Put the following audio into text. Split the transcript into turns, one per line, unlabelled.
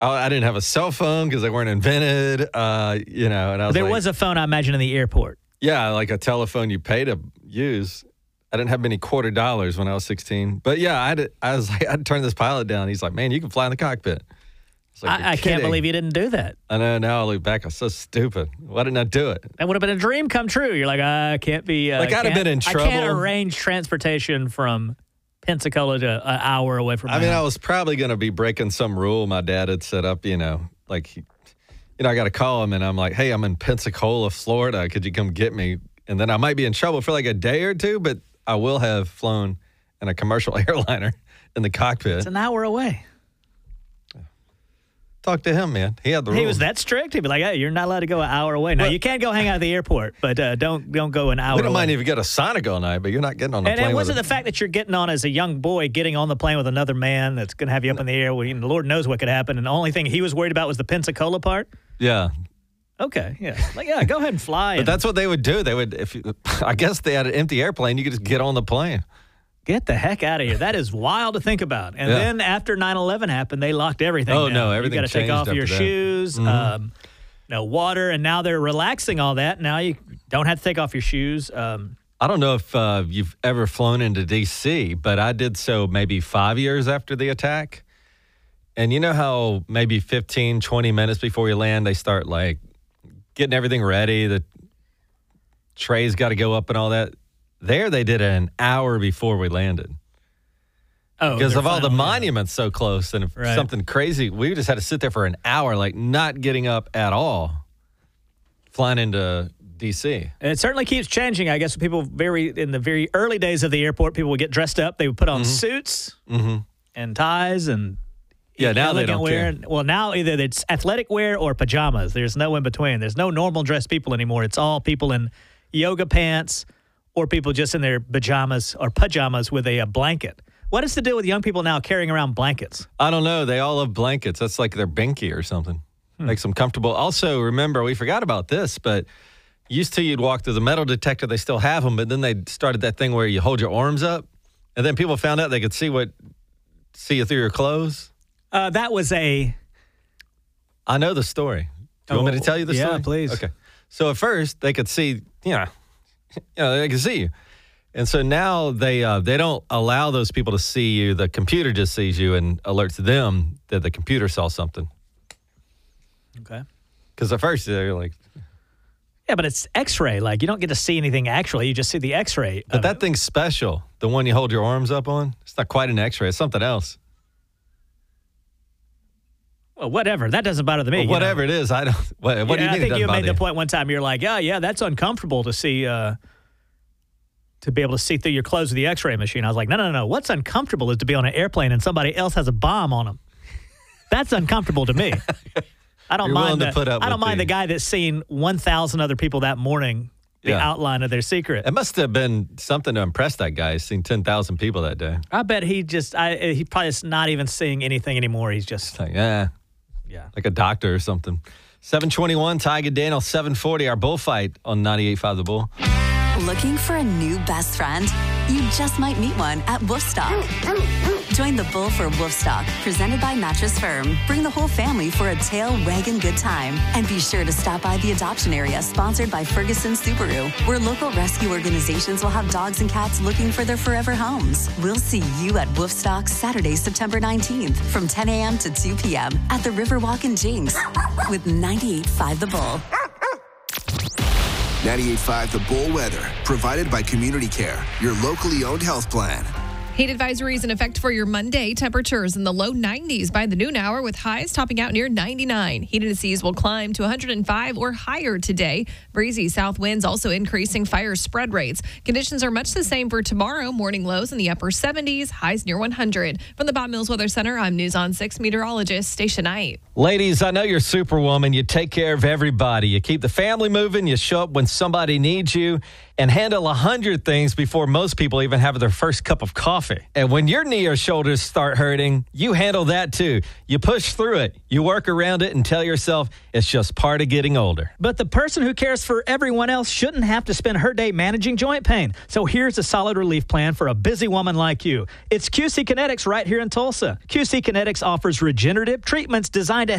I didn't have a cell phone because they weren't invented, And I was
There was a phone, I imagine, in the airport.
Yeah, like a telephone you pay to use. I didn't have many $quarter when I was 16. But yeah, I was like, I'd turn this pilot down. He's like, man, you can fly in the cockpit.
I can't believe you didn't do that.
I know. Now I look back, I'm so stupid. Why didn't I do it?
That would have been a dream come true. You're like, I can't be.
I'd have been in trouble.
I can't arrange transportation from Pensacola to an hour away from.
I was probably going to be breaking some rule my dad had set up. I got to call him and I'm like, hey, I'm in Pensacola, Florida. Could you come get me? And then I might be in trouble for like a day or two, but I will have flown in a commercial airliner in the cockpit.
It's an hour away.
Talk to him, man. He had the rules.
He was that strict? He'd be like, hey, you're not allowed to go an hour away. Now, you can't go hang out at the airport, but don't go an hour away.
We don't mind if you go to Sonic all night, but you're not getting on the plane.
And it wasn't the fact that you're getting on as a young boy, getting on the plane with another man that's going to have you up in the air. Well, the Lord knows what could happen. And the only thing he was worried about was the Pensacola part?
Yeah.
Okay, yeah. Go ahead and fly.
But that's what they would do. I guess they had an empty airplane. You could just get on the plane.
Get the heck out of here. That is wild to think about. And then after 9/11 happened, they locked everything down.
No, everything changed.
You got to take off your shoes,
Mm-hmm.
water, and now they're relaxing all that. Now you don't have to take off your shoes.
I don't know if you've ever flown into D.C., but I did so maybe 5 years after the attack. And you know how maybe 15, 20 minutes before you land, they start like getting everything ready. The trays got to go up and all that. There, they did it an hour before we landed.
Oh,
because of all the monuments so close and something crazy. We just had to sit there for an hour, like not getting up at all, flying into D.C.
And it certainly keeps changing. I guess people in the very early days of the airport, people would get dressed up. They would put on suits and ties and
now they don't care.
Well, now either it's athletic wear or pajamas. There's no in between. There's no normal dressed people anymore. It's all people in yoga pants or people just in their pajamas with a blanket. What is the deal with young people now carrying around blankets?
I don't know. They all have blankets. That's like their binky or something. Makes them comfortable. Also, remember, we forgot about this, but used to you'd walk through the metal detector. They still have them, but then they started that thing where you hold your arms up, and then people found out they could see you through your clothes.
That was I
know the story. Do you want me to tell you the story?
Yeah, please.
Okay. So at first, they could see, they can see you. And so now they don't allow those people to see you. The computer just sees you and alerts them that the computer saw something.
Okay.
Because at first they're like...
Yeah, but it's X-ray. Like, you don't get to see anything actually. You just see the X-ray.
But that thing's special. The one you hold your arms up on. It's not quite an X-ray. It's something else.
Well, whatever. That doesn't bother me.
Well, whatever it is, I don't... What do you mean
I think you made
the
point one time. You're like, yeah, that's uncomfortable to see... to be able to see through your clothes with the X-ray machine. I was like, no. What's uncomfortable is to be on an airplane and somebody else has a bomb on them. That's uncomfortable to me. I don't mind the guy that's seen 1,000 other people that morning, the outline of their secret.
It must have been something to impress that guy. He's seen 10,000 people that day.
I bet he probably is not even seeing anything anymore. He's just
like, like a doctor or something. 7:21, Tiger Daniel, 7:40, our bullfight on 98.5 The Bull.
Looking for a new best friend? You just might meet one at Woofstock. Join the Bull for Woofstock, presented by Mattress Firm. Bring the whole family for a tail wagging good time. And be sure to stop by the adoption area, sponsored by Ferguson Subaru, where local rescue organizations will have dogs and cats looking for their forever homes. We'll see you at Woofstock Saturday, September 19th, from 10 a.m. to 2 p.m. at the Riverwalk in Jinx with 98.5 The Bull.
98.5 The Bull weather, provided by Community Care, your locally owned health plan.
Heat advisories in effect for your Monday. Temperatures in the low 90s by the noon hour with highs topping out near 99. Heat indices will climb to 105 or higher today. Breezy south winds also increasing fire spread rates. Conditions are much the same for tomorrow. Morning lows in the upper 70s, highs near 100. From the Bob Mills Weather Center, I'm News on 6 meteorologist Stacia Knight.
Ladies, I know you're Superwoman. You take care of everybody. You keep the family moving. You show up when somebody needs you. and handle 100 things before most people even have their first cup of coffee. And when your knee or shoulders start hurting, you handle that too. You push through it, you work around it, and tell yourself it's just part of getting older.
But the person who cares for everyone else shouldn't have to spend her day managing joint pain. So here's a solid relief plan for a busy woman like you. It's QC Kinetics right here in Tulsa. QC Kinetics offers regenerative treatments designed to